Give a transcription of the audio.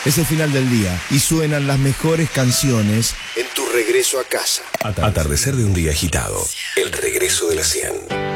Es el final del día y suenan las mejores canciones en tu regreso a casa. Atardecer de un día agitado. El regreso de la 100.